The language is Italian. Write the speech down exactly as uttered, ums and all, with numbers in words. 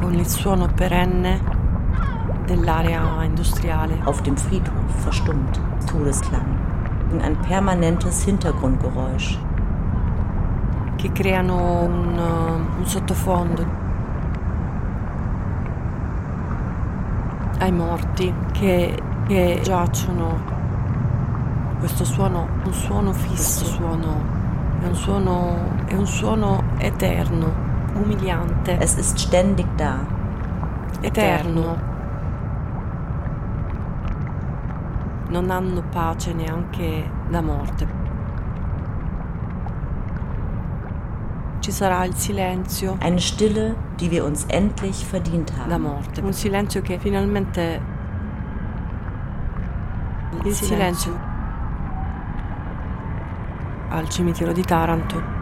con il suono perenne dell'area industriale. Auf dem Friedhof verstummt Todesklang, ein permanentes Hintergrundgeräusch. Che creano un, un sottofondo ai morti che, che giacciono. Questo suono, un suono fisso, questo suono è un suono, è un suono eterno, umiliante. Es ist ständig da. Eterno. Non hanno pace neanche la morte. Ci sarà il silenzio. Eine Stille, die wir uns endlich verdient haben. La morte. Un silenzio che finalmente. Il silenzio. Al cimitero di Taranto